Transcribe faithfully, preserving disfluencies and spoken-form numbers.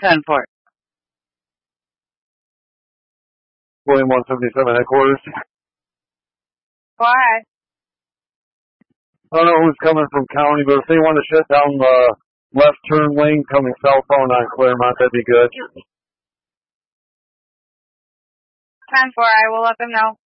ten four. William one seventy-seven headquarters. Why? I don't know who's coming from county, but if they want to shut down the left turn lane coming southbound on Claremont, that'd be good. ten four, I will let them know.